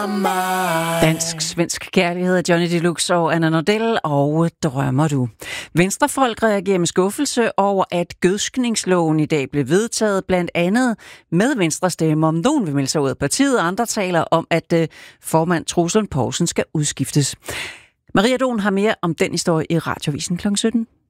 Dansk-svensk kærlighed af Johnny Deluxe og Anna Nordell og Drømmer du. Venstrefolk reagerer med skuffelse over, at gødskningsloven i dag blev vedtaget, blandt andet med venstrestemmer. Om nogen vil melde sig ud af partiet, og andre taler om, at formand Troels Lund Poulsen skal udskiftes. Maria Don har mere om den historie i Radioavisen kl. 17.